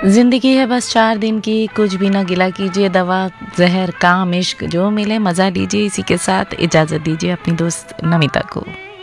जिंदगी है बस 4 दिन की, कुछ भी ना गिला कीजिए, दवा जहर काम इश्क जो मिले मज़ा लीजिए। इसी के साथ इजाज़त दीजिए अपनी दोस्त नमिता को।